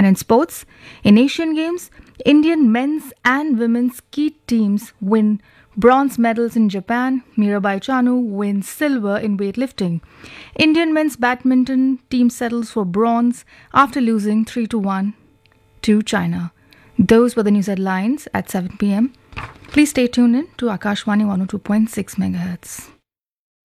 And in sports, in Asian Games, Indian men's and women's ski teams win bronze medals in Japan. Mirabai Chanu wins silver in weightlifting. Indian men's badminton team settles for bronze after losing 3-1 to China. Those were the news headlines at 7 p.m. Please stay tuned in to Akashwani 102.6 MHz.